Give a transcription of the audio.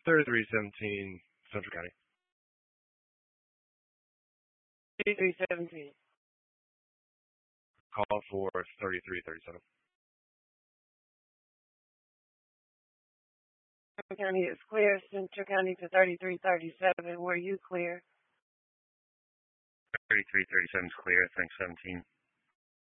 3317 Central County. 3317. Call for 3337. Central County is clear. Central County to 3337. Were you clear? 3337 is clear. Thanks, 17.